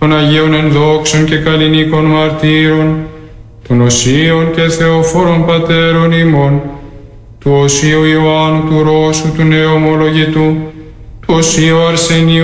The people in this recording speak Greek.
των Αγίων ενδόξων και καλλινίκων μαρτύρων, των Οσίων και Θεοφόρων Πατέρων ημών, του Οσίου Ιωάννου του Ρώσου του Νεομολογητού, του Οσίου Αρσενίου